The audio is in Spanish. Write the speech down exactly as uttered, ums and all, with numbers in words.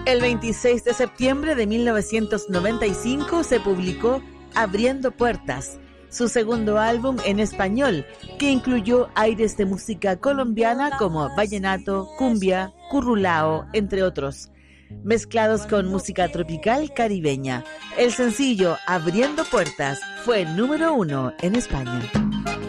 El veintiséis de septiembre de mil novecientos noventa y cinco se publicó Abriendo Puertas, su segundo álbum en español, que incluyó aires de música colombiana como vallenato, cumbia, currulao, entre otros, mezclados con música tropical caribeña. El sencillo Abriendo Puertas fue número uno en España.